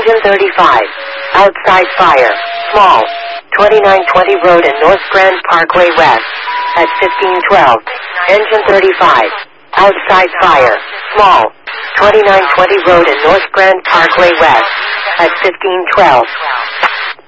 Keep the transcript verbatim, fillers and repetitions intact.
Engine thirty-five. Outside fire. Small. twenty-nine twenty Road and North Grand Parkway West. At fifteen twelve. Engine thirty-five. Outside fire. Small. twenty-nine twenty Road and North Grand Parkway West. At fifteen twelve.